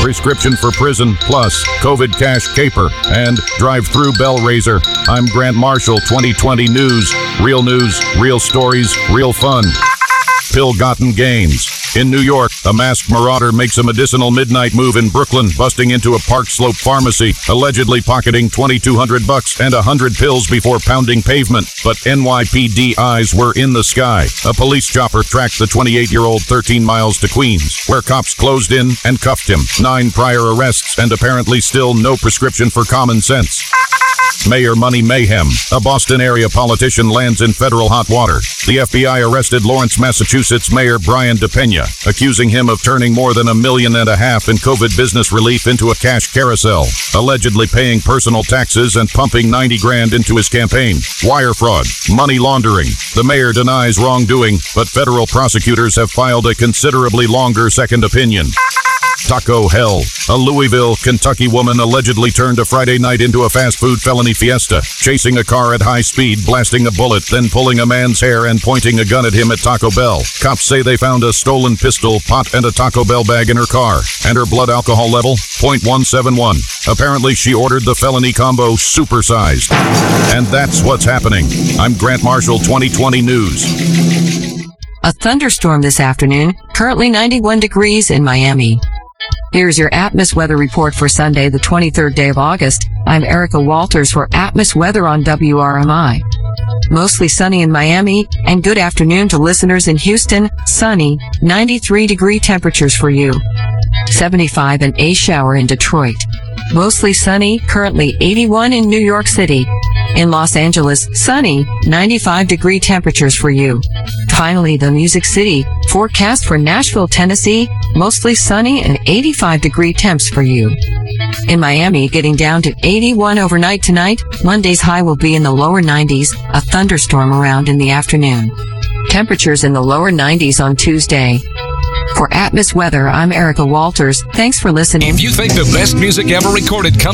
prescription for prison, plus COVID cash caper, and drive-through bell raiser. I'm Grant Marshall, 2020 News. Real news, real stories, real fun. Ill-gotten gains. In New York, a masked marauder makes a medicinal midnight move in Brooklyn, busting into a Park Slope pharmacy, allegedly pocketing $2,200 and 100 pills before pounding pavement. But NYPD eyes were in the sky. A police chopper tracked the 28-year-old 13 miles to Queens, where cops closed in and cuffed him. 9 prior arrests and apparently still no prescription for common sense. Mayor Money Mayhem. A Boston area politician lands in federal hot water. The FBI arrested Lawrence, Massachusetts Mayor Brian DePena, accusing him of turning more than $1.5 million in COVID business relief into a cash carousel, allegedly paying personal taxes and pumping $90,000 into his campaign. Wire fraud, money laundering. The mayor denies wrongdoing, but federal prosecutors have filed a considerably longer second opinion. Taco hell. A Louisville, Kentucky woman allegedly turned a Friday night into a fast food felony fiesta, chasing a car at high speed, blasting a bullet, then pulling a man's hair and pointing a gun at him at Taco Bell. Cops say they found a stolen pistol, pot, and a Taco Bell bag in her car, and her blood alcohol level, 0.171. Apparently, she ordered the felony combo supersized. And that's what's happening. I'm Grant Marshall, 2020 News. A thunderstorm this afternoon, currently 91 degrees in Miami. Here's your Atmos weather report for Sunday, the 23rd day of August. I'm Erica Walters for Atmos weather on WRMI. Mostly sunny in Miami, and good afternoon to listeners in Houston. Sunny, 93-degree temperatures for you. 75 and a shower in Detroit. Mostly sunny, currently 81 in New York City. In Los Angeles, sunny, 95-degree temperatures for you. Finally, the Music City, forecast for Nashville, Tennessee, mostly sunny and 85-degree temps for you. In Miami, getting down to 81 overnight tonight. Monday's high will be in the lower 90s, a thunderstorm around in the afternoon. Temperatures in the lower 90s on Tuesday. For Atmos Weather, I'm Erica Walters. Thanks for listening. If you think the best music ever recorded comes